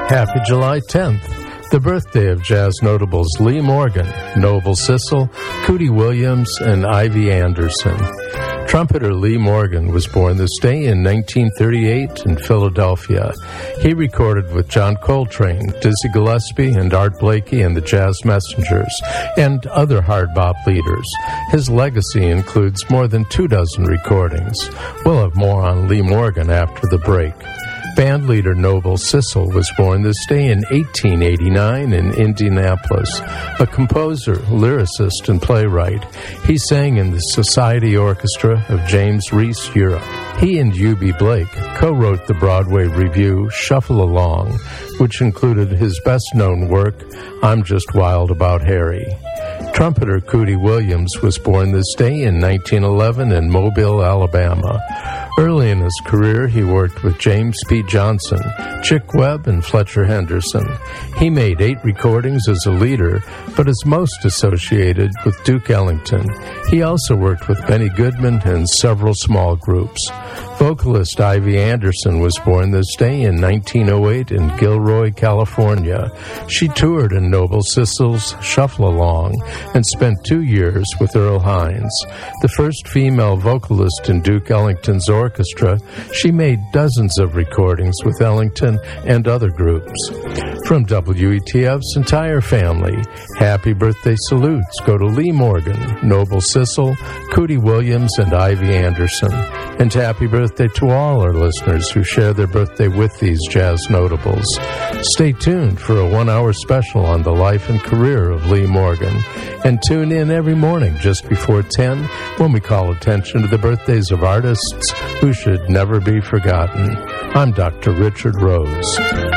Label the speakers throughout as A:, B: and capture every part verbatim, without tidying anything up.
A: Happy July tenth, the birthday of jazz notables Lee Morgan, Noble Sissle, Cootie Williams, and Ivy Anderson. Trumpeter Lee Morgan was born this day in nineteen thirty-eight in Philadelphia. He recorded with John Coltrane, Dizzy Gillespie, and Art Blakey and the Jazz Messengers, and other hard bop leaders. His legacy includes more than two dozen recordings. We'll have more on Lee Morgan after the break. Bandleader Noble Sissle was born this day in eighteen eighty-nine in Indianapolis. A composer, lyricist, and playwright, he sang in the Society Orchestra of James Reese Europe. He and Eubie Blake co-wrote the Broadway revue Shuffle Along, which included his best-known work, I'm Just Wild About Harry. Trumpeter Cootie Williams was born this day in nineteen eleven in Mobile, Alabama. Early in his career, he worked with James P. Johnson, Chick Webb, and Fletcher Henderson. He made eight recordings as a leader, but is most associated with Duke Ellington. He also worked with Benny Goodman and several small groups. Vocalist Ivy Anderson was born this day in nineteen oh eight in Gilroy, California. She toured in Noble Sissle's Shuffle Along and spent two years with Earl Hines. The first female vocalist in Duke Ellington's orchestra, she made dozens of recordings with Ellington and other groups. From W E T F's entire family, happy birthday salutes go to Lee Morgan, Noble Sissle, Cootie Williams, and Ivy Anderson. And happy birthday to all our listeners who share their birthday with these jazz notables. Stay tuned for a one-hour special on the life and career of Lee Morgan. And tune in every morning just before ten when we call attention to the birthdays of artists who should never be forgotten. I'm Doctor Richard Rose.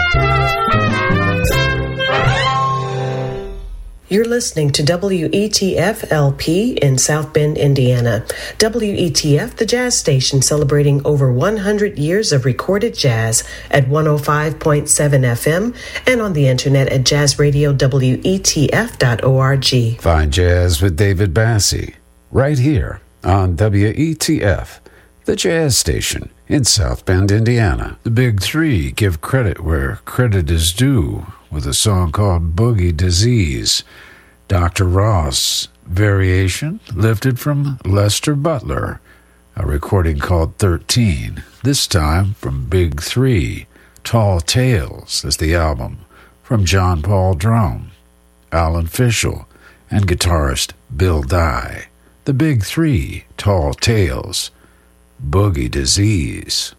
B: You're listening to W E T F L P in South Bend, Indiana. W E T F, the jazz station celebrating over one hundred years of recorded jazz at one oh five point seven F M and on the internet at jazz radio W E T F dot org.
C: Find Jazz with David Bassie right here on W E T F, the jazz station in South Bend, Indiana. The Big Three give credit where credit is due with a song called Boogie Disease. Doctor Ross, Variation, lifted from Lester Butler, a recording called thirteen, this time from Big Three. Tall Tales is the album, from John Paul Drum, Alan Fischel, and guitarist Bill Dye. The Big Three, Tall Tales, Boogie Disease.